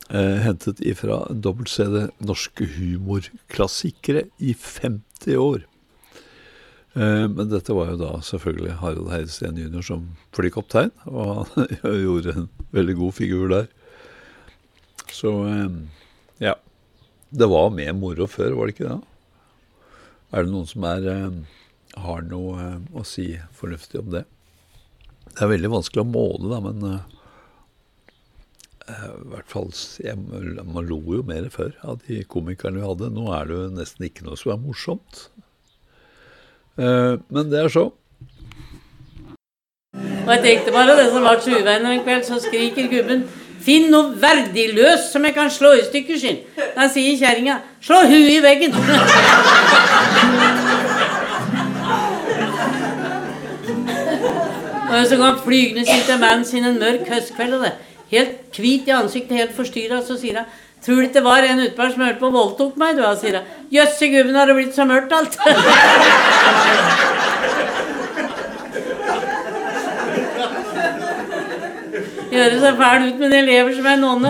hentet ifra dobbelt-CD norske humorklassikere i 50 år. Men dette var jo da selvfølgelig Harald Heidesteen junior som flykaptein, og han gjorde en veldig god figur der. Så ja, det var mer moro før, var det ikke det? Det noen som har noe å si fornuftig om det? Det veldig vanskelig å måle da, men i hvert fall, man lo jo mer før av de komikerne vi hadde. Nå det jo nesten ikke noe som morsomt. Men det så. Og jeg tenkte bare, det som var 20-venner en kveld, så skriker gubben, finn noe verdiløst som jeg kan slå i stykker sin. Da sier kjæringa, slå huet i veggen. Og så kom flygende sitter mannen sin en mørk høstkveld, og det helt hvit i ansiktet, helt forstyrret, så sier han, tror du ikke det var en utbar som hørte på og voldtok meg, du, sier han. Jøsse gubben, har det blitt så mørkt alt. Gjør så fæl ut med de elever som nonne.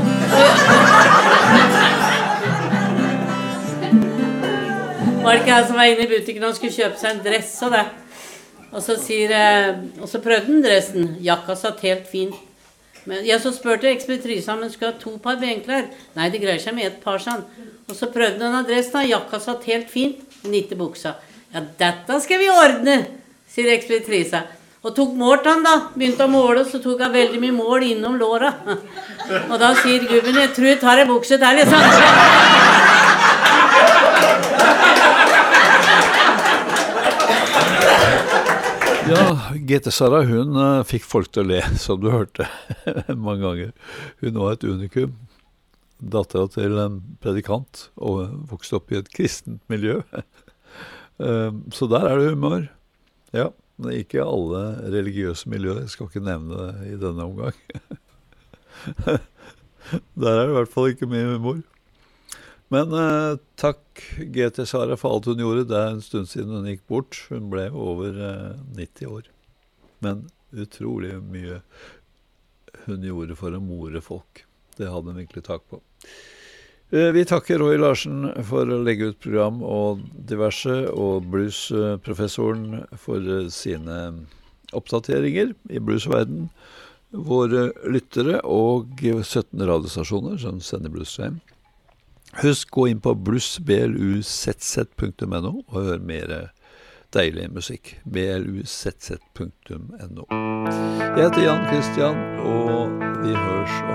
Var det ikke jeg som var inne i butikken og skulle kjøpe seg en dress og det? Og så prøvde han dressen. Jakka satt helt fint. Men jeg så spurte ekspeditrisen om han skulle ha 2 par benklær. Nei, det greier seg med 1 par, sånn. Og så prøvde han adressen, og jakka satt helt fint, men ikke buksa. Ja, dette skal vi ordne, sier ekspeditrisen. Og tok målt han da, begynte å måle, så tok han veldig mye mål innom låra. Og da sier gubben, jeg tror jeg tar en bukse til, liksom. Ja, Grete Sara, hun fikk folk til å le, som du hørte mange ganger. Hun var et unikum, datteren til en predikant, og vokste opp i et kristent miljø. Så der det humør. Ja, men ikke alle religiøse miljøer, jeg skal ikke nevne det i denne omgang. Der det i hvert fall ikke mye humor. Men takk Grete Sara for alt hun gjorde. Det en stund siden hun gikk bort. Hun ble over 90 år. Men utrolig mye hun gjorde for å more folk. Det hadde hun virkelig takk på. Vi takker Roy Larsen for å legge ut program og diverse, og bluesprofessoren for sine oppdateringer i bluesverden. Våre lyttere og 17 radiostasjoner som sender bluesstream. Husk gå inn på blues.bluzz.no og hør mer deilig musikk. bluzz.no. Jeg heter Jan Christian, og vi hørs om